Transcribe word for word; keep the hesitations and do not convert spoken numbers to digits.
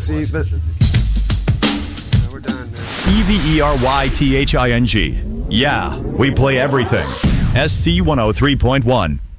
See, but no, we're done. E V E R Y T H I N G. Yeah, we play everything. S C one oh three point one.